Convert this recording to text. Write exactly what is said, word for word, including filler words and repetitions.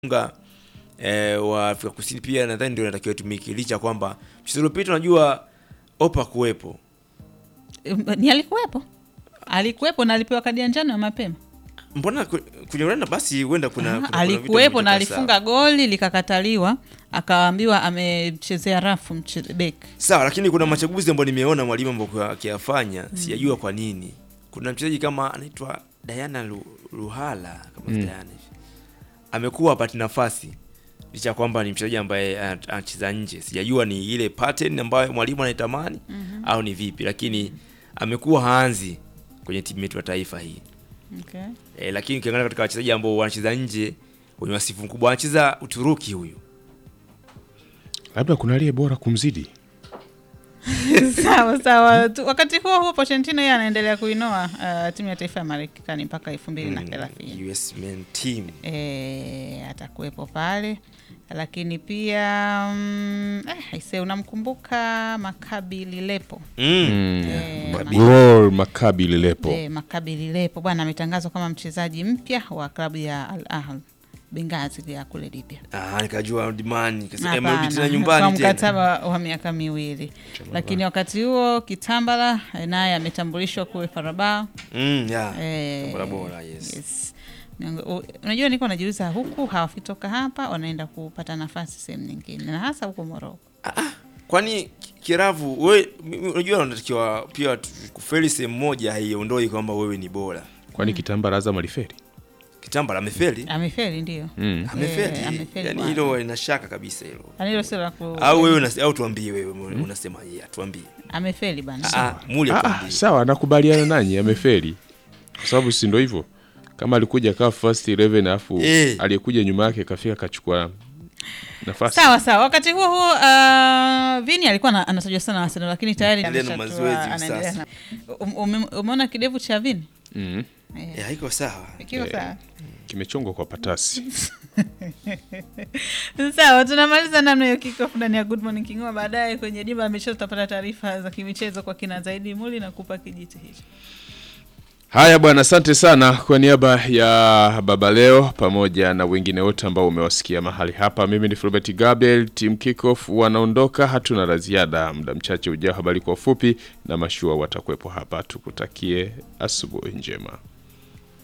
Unga eh, wa Afrika Kusini pia nadhani ndio inatakiwa tumike, licha kwamba mchezo uliopita unajua Opa kuwepo. Ni alikuwepo. Alikuwepo na alipewa kadi ya njano mapema. Mbona kwenye Ureno basi huenda kuna, kuna alikuwepo na alifunga goli likakataliwa, akaambiwa amechezea rafu mchezebek. Sawa, lakini kuna machaguzi ambayo nimeona mwalimu ambao akiyafanya, mm. sijajua kwa nini. Kuna mchezaji kama anaitwa Diana Luhala kama mm. Diana. Amekuwa hapati nafasi. Licha kwamba ni mchezaji ambaye anacheza nje. Sijajua ni ile pattern ambayo mwalimu anaitamani mm-hmm. au ni vipi, lakini amekuwa haanzi kwenye timu yetu ya taifa hii. Okay. E, lakini ukiangalia katika wachezaji ambao wanacheza nje wenye wasifu mkubwa, anacheza Uturuki huyu. Labda kuna aliye bora kumzidi. Sawa sawa. Wakati huo huo Pochettino yeye anaendelea kuinoa uh, timu ya taifa ya Marekani mpaka elfu mbili na thelathini. Mm, U S men team. Eh, atakuwepo pale. Lakini pia um, eh aise, unamkumbuka Maccabi Lilepo? Mm. Eh, Gol Maccabi Lilepo. Eh, Maccabi Lilepo bwana ametangazwa kama mchezaji mpya wa klabu ya Al Ahly Benghazi ya kule Libya. Ah, nikajua Dimani kasema amerudi tena nyumbani tena. Mkataba wa miaka miwili. Lakini wakati huo Kitambala naye ametambulishwa kuwe Faraba. Mm, yeah. Eh, bora, yes. Yes. Unajua niko najiuliza huku hawafitoka hapa wanaenda kupata nafasi sehemu nyingine na hasa huko Morocco. Ah, kwani Kiravu wewe unajua unatakiwa pia kufeli sehemu moja haiondoi kwamba wewe ni bora. Kwani mm. Kitambala Azam alifeli? Kitambala amefeli? Amefeli ndio. Mm. Amefeli. E, amefeli. Yaani hilo ina shaka kabisa hilo. Yaani hilo sio la ku au wewe una au tuambie wewe mm. unasema yeye tuambie. Amefeli bana. Ah, muli atuambie. Sawa, nakubaliana nanyi amefeli. Kwa sababu si ndio hivyo. Kama alikuja kama first eleven afu hey. aliyekuja nyuma yake kafika kachukua nafasi. Sawa sawa. Wakati huo huo uh, Vini alikuwa anatajwa sana na Arsenal lakini tayari anaendelea. Umeona kidevu cha Vini? Mhm. Eh, yeah, haiko sawa. Kiko sawa. Kimechongwa kwa patasi. Sawa, tunamaliza namna hiyo kickoff ndani ya Good Morning Kingoma. Baadaye kwenye dimba la michezo tutapata taarifa za kimichezo kwa kina zaidi. Muli na kupa kijiti hicho. Haya bwana, asante sana kwa niaba ya Baba Leo pamoja na wengine wote ambao umewasikia mahali hapa. Mimi ni Fulbert Gabriel, team kickoff wanaondoka, hatuna la ziada. Muda mchache ujao habari kwa ufupi na mashua watakuwepo hapa. Tukutakie asubuhi njema.